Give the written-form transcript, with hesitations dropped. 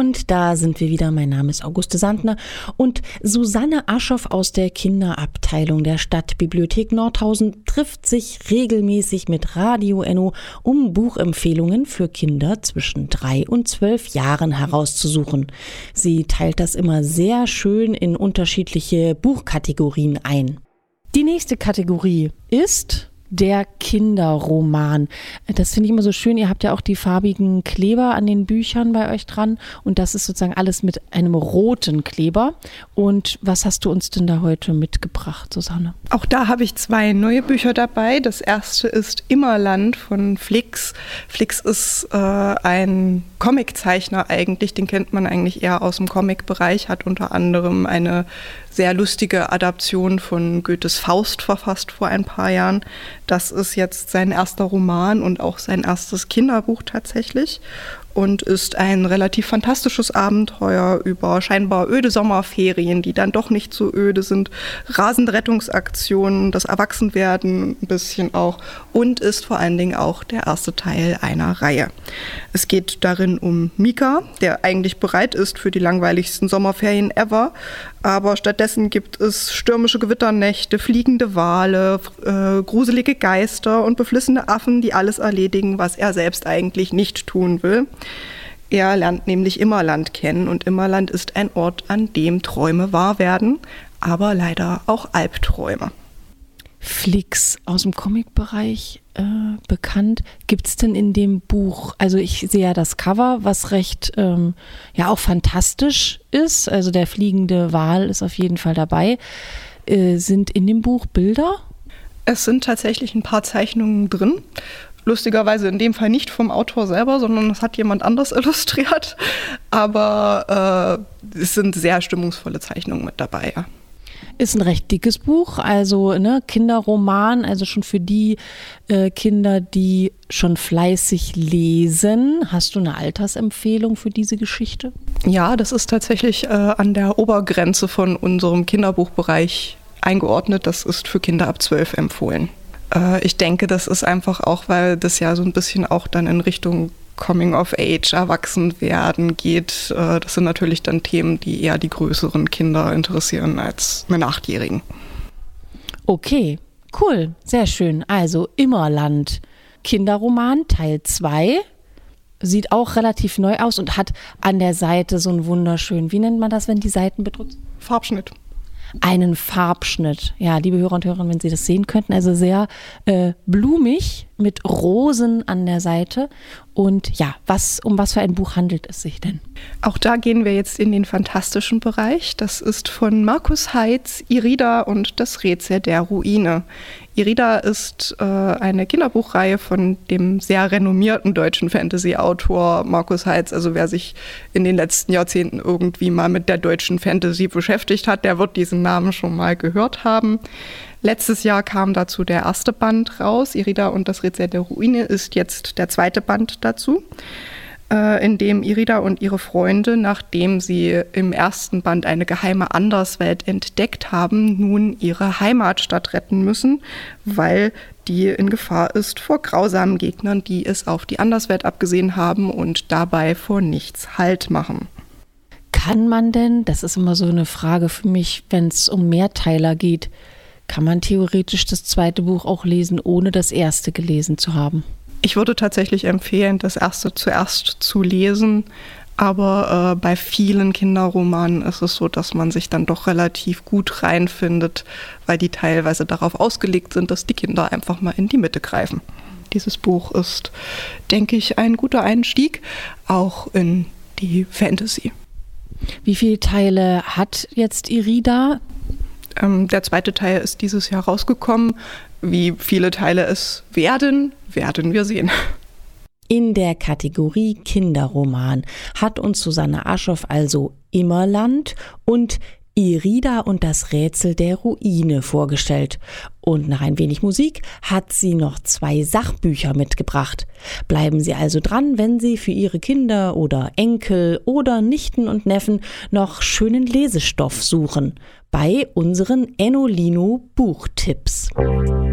Und da sind wir wieder. Mein Name ist Auguste Sandner und Susanne Aschoff aus der Kinderabteilung der Stadtbibliothek Nordhausen trifft sich regelmäßig mit Radio Enno, um Buchempfehlungen für Kinder zwischen 3 und 12 Jahren herauszusuchen. Sie teilt das immer sehr schön in unterschiedliche Buchkategorien ein. Die nächste Kategorie ist der Kinderroman. Das finde ich immer so schön. Ihr habt ja auch die farbigen Kleber an den Büchern bei euch dran und das ist sozusagen alles mit einem roten Kleber. Und was hast du uns denn da heute mitgebracht, Susanne? Auch da habe ich 2 neue Bücher dabei. Das erste ist Immerland von Flix. Flix ist ein Comiczeichner eigentlich. Den kennt man eigentlich eher aus dem Comic-Bereich, hat unter anderem eine sehr lustige Adaption von Goethes Faust verfasst vor ein paar Jahren. Das ist jetzt sein erster Roman und auch sein erstes Kinderbuch tatsächlich und ist ein relativ fantastisches Abenteuer über scheinbar öde Sommerferien, die dann doch nicht so öde sind, rasende Rettungsaktionen, das Erwachsenwerden ein bisschen auch und ist vor allen Dingen auch der erste Teil einer Reihe. Es geht darin um Mika, der eigentlich bereit ist für die langweiligsten Sommerferien ever, aber stattdessen gibt es stürmische Gewitternächte, fliegende Wale, gruselige Geister und beflissene Affen, die alles erledigen, was er selbst eigentlich nicht tun will. Er lernt nämlich Immerland kennen und Immerland ist ein Ort, an dem Träume wahr werden, aber leider auch Albträume. Flix aus dem Comic-Bereich bekannt. Gibt es denn in dem Buch, also ich sehe ja das Cover, was recht ja auch fantastisch ist, also der fliegende Wal ist auf jeden Fall dabei. Sind in dem Buch Bilder? Es sind tatsächlich ein paar Zeichnungen drin. Lustigerweise in dem Fall nicht vom Autor selber, sondern es hat jemand anders illustriert. Aber es sind sehr stimmungsvolle Zeichnungen mit dabei, ja. Ist ein recht dickes Buch, also Kinderroman, also schon für die Kinder, die schon fleißig lesen. Hast du eine Altersempfehlung für diese Geschichte? Ja, das ist tatsächlich an der Obergrenze von unserem Kinderbuchbereich eingeordnet. Das ist für Kinder ab 12 empfohlen. Ich denke, das ist einfach auch, weil das ja so ein bisschen auch dann in Richtung Coming of Age, Erwachsenwerden geht. Das sind natürlich dann Themen, die eher die größeren Kinder interessieren als einen 8-Jährigen. Okay, cool, sehr schön. Also Immerland, Kinderroman Teil 2. Sieht auch relativ neu aus und hat an der Seite so einen wunderschönen, wie nennt man das, wenn die Seiten bedruckt? Farbschnitt. Einen Farbschnitt. Ja, liebe Hörer und Hörerinnen, wenn Sie das sehen könnten, also sehr blumig mit Rosen an der Seite. Und ja, um was für ein Buch handelt es sich denn? Auch da gehen wir jetzt in den fantastischen Bereich. Das ist von Markus Heitz, Irida und das Rätsel der Ruine. Irida ist eine Kinderbuchreihe von dem sehr renommierten deutschen Fantasy-Autor Markus Heitz. Also wer sich in den letzten Jahrzehnten irgendwie mal mit der deutschen Fantasy beschäftigt hat, der wird diesen Namen schon mal gehört haben. Letztes Jahr kam dazu der erste Band raus. Irida und das Rätsel der Ruine ist jetzt der zweite Band dazu, in dem Irida und ihre Freunde, nachdem sie im ersten Band eine geheime Anderswelt entdeckt haben, nun ihre Heimatstadt retten müssen, weil die in Gefahr ist vor grausamen Gegnern, die es auf die Anderswelt abgesehen haben und dabei vor nichts Halt machen. Kann man denn, das ist immer so eine Frage für mich, wenn es um Mehrteiler geht, kann man theoretisch das zweite Buch auch lesen, ohne das erste gelesen zu haben? Ich würde tatsächlich empfehlen, das erste zuerst zu lesen, aber bei vielen Kinderromanen ist es so, dass man sich dann doch relativ gut reinfindet, weil die teilweise darauf ausgelegt sind, dass die Kinder einfach mal in die Mitte greifen. Dieses Buch ist, denke ich, ein guter Einstieg, auch in die Fantasy. Wie viele Teile hat jetzt Irida? Der zweite Teil ist dieses Jahr rausgekommen. Wie viele Teile es werden wir sehen. In der Kategorie Kinderroman hat uns Susanne Aschoff also Immerland und Irida und das Rätsel der Ruine vorgestellt. Und nach ein wenig Musik hat sie noch 2 Sachbücher mitgebracht. Bleiben Sie also dran, wenn Sie für Ihre Kinder oder Enkel oder Nichten und Neffen noch schönen Lesestoff suchen. Bei unseren Enno Lino Buchtipps.